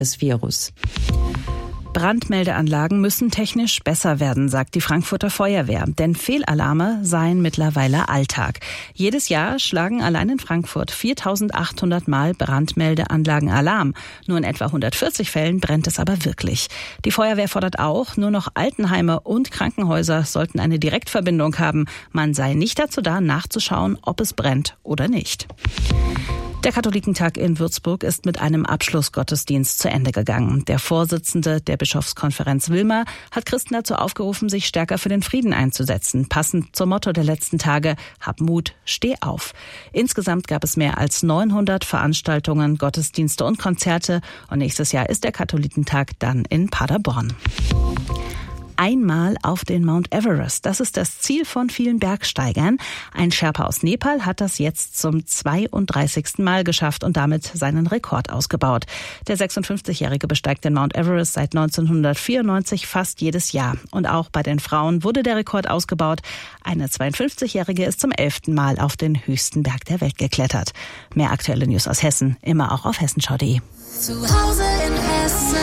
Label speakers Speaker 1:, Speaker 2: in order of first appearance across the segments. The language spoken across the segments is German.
Speaker 1: des Virus. Brandmeldeanlagen müssen technisch besser werden, sagt die Frankfurter Feuerwehr. Denn Fehlalarme seien mittlerweile Alltag. Jedes Jahr schlagen allein in Frankfurt 4.800 Mal Brandmeldeanlagen Alarm. Nur in etwa 140 Fällen brennt es aber wirklich. Die Feuerwehr fordert auch, nur noch Altenheime und Krankenhäuser sollten eine Direktverbindung haben. Man sei nicht dazu da, nachzuschauen, ob es brennt oder nicht. Der Katholikentag in Würzburg ist mit einem Abschlussgottesdienst zu Ende gegangen. Der Vorsitzende der Bischofskonferenz Wilmer hat Christen dazu aufgerufen, sich stärker für den Frieden einzusetzen. Passend zum Motto der letzten Tage: Hab Mut, steh auf. Insgesamt gab es mehr als 900 Veranstaltungen, Gottesdienste und Konzerte. Und nächstes Jahr ist der Katholikentag dann in Paderborn. Einmal auf den Mount Everest. Das ist das Ziel von vielen Bergsteigern. Ein Sherpa aus Nepal hat das jetzt zum 32. Mal geschafft und damit seinen Rekord ausgebaut. Der 56-Jährige besteigt den Mount Everest seit 1994 fast jedes Jahr. Und auch bei den Frauen wurde der Rekord ausgebaut. Eine 52-Jährige ist zum 11. Mal auf den höchsten Berg der Welt geklettert. Mehr aktuelle News aus Hessen, immer auch auf hessenschau.de.
Speaker 2: Zu Hause in Hessen.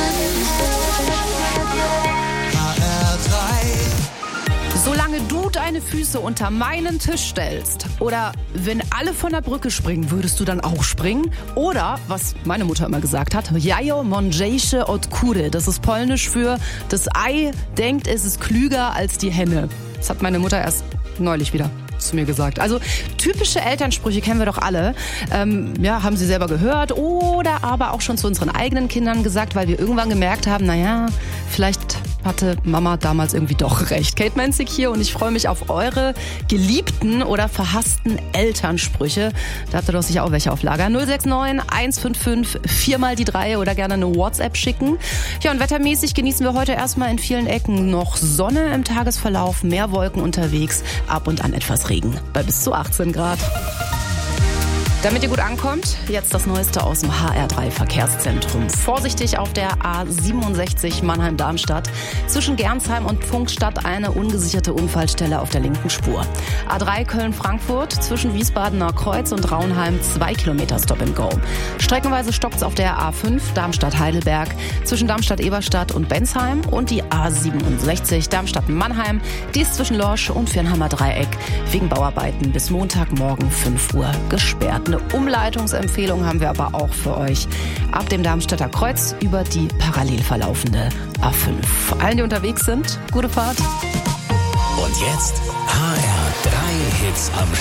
Speaker 3: Solange du deine Füße unter meinen Tisch stellst oder wenn alle von der Brücke springen, würdest du dann auch springen? Oder, was meine Mutter immer gesagt hat, jajo mądrzejsze od kury. Das ist polnisch für das Ei denkt, es ist klüger als die Henne. Das hat meine Mutter erst neulich wieder zu mir gesagt. Also typische Elternsprüche kennen wir doch alle. Haben sie selber gehört oder aber auch schon zu unseren eigenen Kindern gesagt, weil wir irgendwann gemerkt haben, vielleicht hatte Mama damals irgendwie doch recht. Kate Menzig hier und ich freue mich auf eure geliebten oder verhassten Elternsprüche. Da habt ihr doch sicher auch welche auf Lager. 069 155 4 mal die 3 oder gerne eine WhatsApp schicken. Ja, und wettermäßig genießen wir heute erstmal in vielen Ecken noch Sonne im Tagesverlauf, mehr Wolken unterwegs, ab und an etwas Regen bei bis zu 18 Grad. Damit ihr gut ankommt, jetzt das Neueste aus dem HR3 Verkehrszentrum. Vorsichtig auf der A67 Mannheim-Darmstadt. Zwischen Gernsheim und Pfungstadt eine ungesicherte Unfallstelle auf der linken Spur. A3 Köln-Frankfurt zwischen Wiesbadener Kreuz und Raunheim 2 Kilometer Stop and Go. Streckenweise stockt's auf der A5 Darmstadt-Heidelberg zwischen Darmstadt-Eberstadt und Bensheim und die A67 Darmstadt-Mannheim. Die ist zwischen Lorsch und Viernheimer Dreieck wegen Bauarbeiten bis Montagmorgen 5 Uhr gesperrt. Eine Umleitungsempfehlung haben wir aber auch für euch. Ab dem Darmstädter Kreuz über die parallel verlaufende A5. Allen, die unterwegs sind, gute Fahrt.
Speaker 4: Und jetzt HR3 Hits am